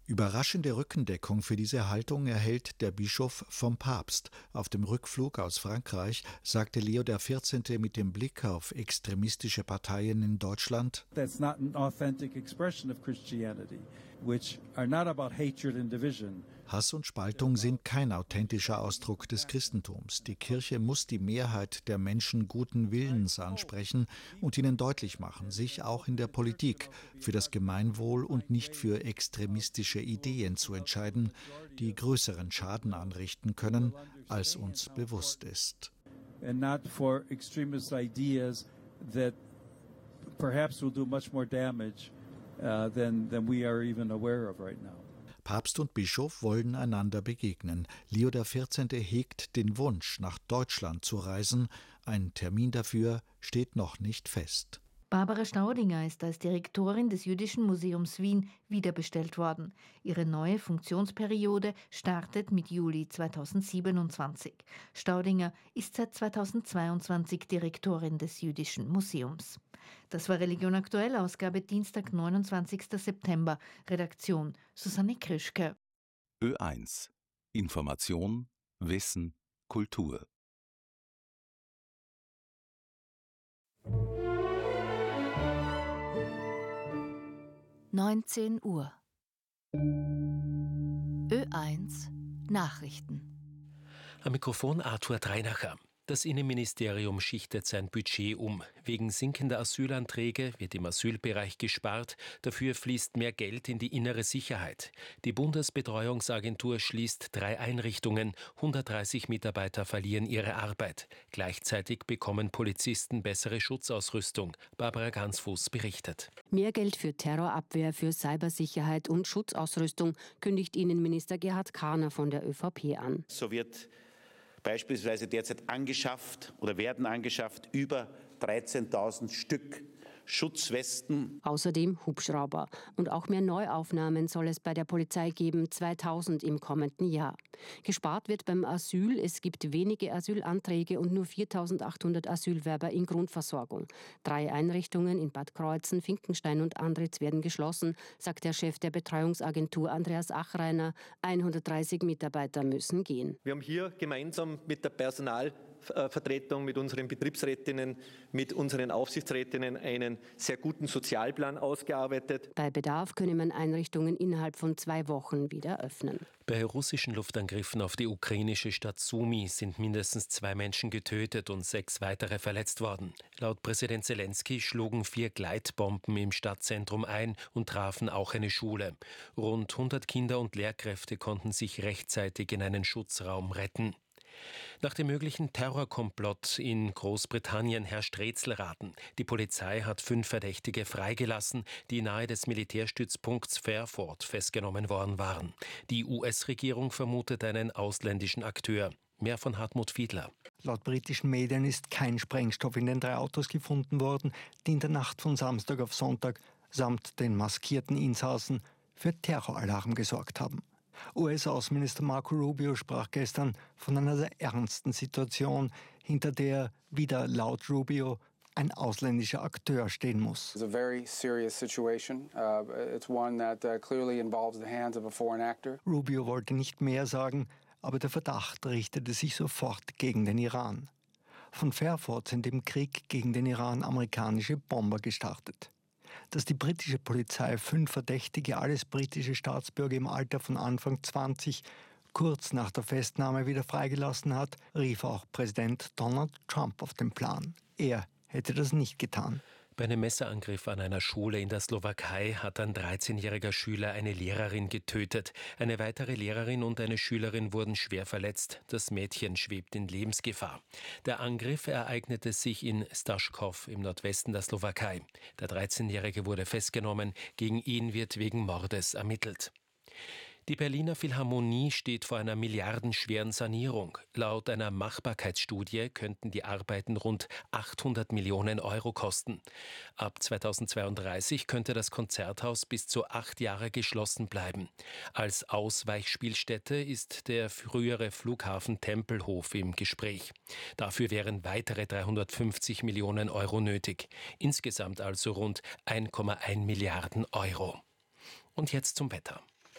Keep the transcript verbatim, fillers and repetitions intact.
Überraschende Rückendeckung für diese Haltung erhält der Bischof vom Papst. Auf dem Rückflug aus Frankreich sagte Leo der vierzehnte mit dem Blick auf extremistische Parteien in Deutschland: That's not an authentic expression of Christianity, which are not about hatred and division. Hass und Spaltung sind kein authentischer Ausdruck des Christentums. Die Kirche muss die Mehrheit der Menschen guten Willens ansprechen und ihnen deutlich machen, sich auch in der Politik für das Gemeinwohl und nicht für extremistische Ideen zu entscheiden, die größeren Schaden anrichten können, als uns bewusst ist. And not for extremist ideas that perhaps will do much more damage uh, than, than we are even aware of right now. Papst und Bischof wollen einander begegnen. Leo der vierzehnte hegt den Wunsch, nach Deutschland zu reisen. Ein Termin dafür steht noch nicht fest. Barbara Staudinger ist als Direktorin des Jüdischen Museums Wien wiederbestellt worden. Ihre neue Funktionsperiode startet mit Juli zweitausendsiebenundzwanzig. Staudinger ist seit zweitausendzweiundzwanzig Direktorin des Jüdischen Museums. Das war Religion aktuell, Ausgabe Dienstag, neunundzwanzigster September. Redaktion Susanne Krischke. Ö eins. Information, Wissen, Kultur. neunzehn Uhr. Ö eins Nachrichten. Am Mikrofon Arthur Dreinacher. Das Innenministerium schichtet sein Budget um. Wegen sinkender Asylanträge wird im Asylbereich gespart. Dafür fließt mehr Geld in die innere Sicherheit. Die Bundesbetreuungsagentur schließt drei Einrichtungen. hundertdreißig Mitarbeiter verlieren ihre Arbeit. Gleichzeitig bekommen Polizisten bessere Schutzausrüstung. Barbara Gansfuß berichtet. Mehr Geld für Terrorabwehr, für Cybersicherheit und Schutzausrüstung kündigt Innenminister Gerhard Karner von der ÖVP an. So wird beispielsweise derzeit angeschafft oder werden angeschafft über dreizehntausend Stück Schutzwesten. Außerdem Hubschrauber. Und auch mehr Neuaufnahmen soll es bei der Polizei geben, zweitausend im kommenden Jahr. Gespart wird beim Asyl. Es gibt wenige Asylanträge und nur viertausendachthundert Asylwerber in Grundversorgung. Drei Einrichtungen in Bad Kreuzen, Finkenstein und Andritz werden geschlossen, sagt der Chef der Betreuungsagentur Andreas Achreiner. hundertdreißig Mitarbeiter müssen gehen. Wir haben hier gemeinsam mit der Personalvertretung, mit unseren Betriebsrätinnen, mit unseren Aufsichtsrätinnen einen sehr guten Sozialplan ausgearbeitet. Bei Bedarf könne man Einrichtungen innerhalb von zwei Wochen wieder öffnen. Bei russischen Luftangriffen auf die ukrainische Stadt Sumy sind mindestens zwei Menschen getötet und sechs weitere verletzt worden. Laut Präsident Zelensky schlugen vier Gleitbomben im Stadtzentrum ein und trafen auch eine Schule. Rund hundert Kinder und Lehrkräfte konnten sich rechtzeitig in einen Schutzraum retten. Nach dem möglichen Terrorkomplott in Großbritannien herrscht Rätselraten. Die Polizei hat fünf Verdächtige freigelassen, die nahe des Militärstützpunkts Fairford festgenommen worden waren. Die U S-Regierung vermutet einen ausländischen Akteur. Mehr von Hartmut Fiedler. Laut britischen Medien ist kein Sprengstoff in den drei Autos gefunden worden, die in der Nacht von Samstag auf Sonntag samt den maskierten Insassen für Terroralarm gesorgt haben. U S-Außenminister Marco Rubio sprach gestern von einer sehr ernsten Situation, hinter der wieder laut Rubio ein ausländischer Akteur stehen muss. It's a very serious situation. Uh, it's one that uh, clearly involves the hands of a foreign actor. Rubio wollte nicht mehr sagen, aber der Verdacht richtete sich sofort gegen den Iran. Von Fairford sind im Krieg gegen den Iran amerikanische Bomber gestartet. Dass die britische Polizei fünf Verdächtige, alles britische Staatsbürger im Alter von Anfang zwanzig, kurz nach der Festnahme wieder freigelassen hat, rief auch Präsident Donald Trump auf den Plan. Er hätte das nicht getan. Bei einem Messerangriff an einer Schule in der Slowakei hat ein dreizehnjähriger Schüler eine Lehrerin getötet. Eine weitere Lehrerin und eine Schülerin wurden schwer verletzt. Das Mädchen schwebt in Lebensgefahr. Der Angriff ereignete sich in Staškov im Nordwesten der Slowakei. Der dreizehnjährige wurde festgenommen. Gegen ihn wird wegen Mordes ermittelt. Die Berliner Philharmonie steht vor einer milliardenschweren Sanierung. Laut einer Machbarkeitsstudie könnten die Arbeiten rund achthundert Millionen Euro kosten. Ab zweitausendzweiunddreißig könnte das Konzerthaus bis zu acht Jahre geschlossen bleiben. Als Ausweichspielstätte ist der frühere Flughafen Tempelhof im Gespräch. Dafür wären weitere dreihundertfünfzig Millionen Euro nötig. Insgesamt also rund eins Komma eins Milliarden Euro. Und jetzt zum Wetter.